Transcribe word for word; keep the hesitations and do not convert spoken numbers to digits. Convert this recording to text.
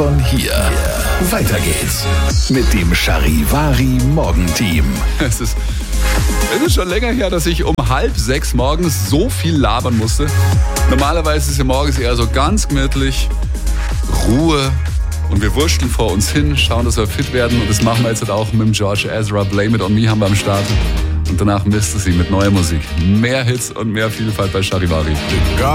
Von hier. Weiter geht's mit dem Charivari Morgenteam. Es ist, es ist schon länger her, dass ich um halb sechs morgens so viel labern musste. Normalerweise ist ja morgens eher so ganz gemütlich, Ruhe und wir wurschteln vor uns hin, schauen, dass wir fit werden und das machen wir jetzt halt auch mit dem George Ezra. Blame It On Me haben wir am Start und danach misst es sie mit neuer Musik. Mehr Hits und mehr Vielfalt bei Charivari.